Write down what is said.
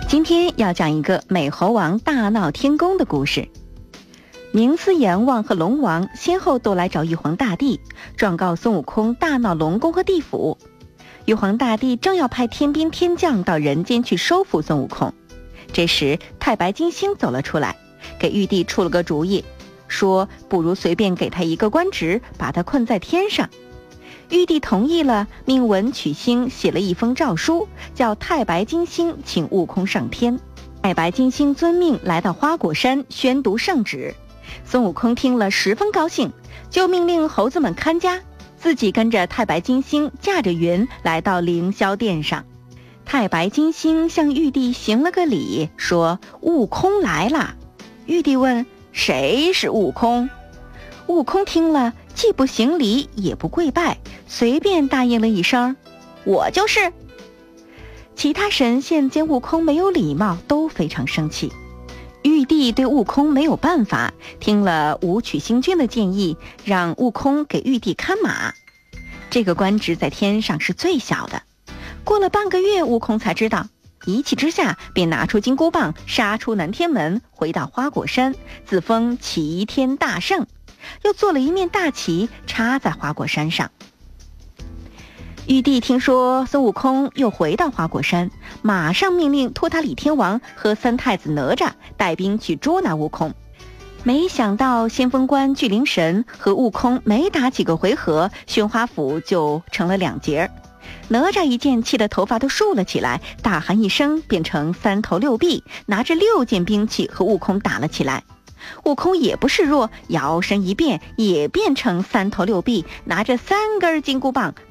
今天要讲一个美猴王大闹天宫的故事。冥司阎王和龙王先后都来找玉皇大帝，状告孙悟空大闹龙宫和地府。玉皇大帝正要派天兵天将到人间去收服孙悟空，这时太白金星走了出来，给玉帝出了个主意，说不如随便给他一个官职，把他困在天上。玉帝同意了，命文曲星写了一封诏书，叫太白金星请悟空上天。太白金星遵命来到花果山宣读圣旨。孙悟空听了十分高兴，就命令猴子们看家，自己跟着太白金星驾着云来到凌霄殿上。太白金星向玉帝行了个礼，说悟空来了。玉帝问谁是悟空？悟空听了，既不行礼也不跪拜，随便答应了一声，我就是。其他神仙见悟空没有礼貌，都非常生气。玉帝对悟空没有办法，听了武曲星君的建议，让悟空给玉帝看马。这个官职在天上是最小的。过了半个月，悟空才知道，一气之下便拿出金箍棒，杀出南天门，回到花果山，自封齐天大圣，又做了一面大旗插在花果山上。玉帝听说孙悟空又回到花果山，马上命令托塔李天王和三太子哪吒带兵去捉拿悟空。没想到先锋官巨灵神和悟空没打几个回合，宣花府就成了两截。哪吒一见，气得头发都竖了起来，大喊一声，变成三头六臂，拿着6件兵器和悟空打了起来。悟空也不示弱，摇身一变，也变成三头六臂，拿着3根金箍棒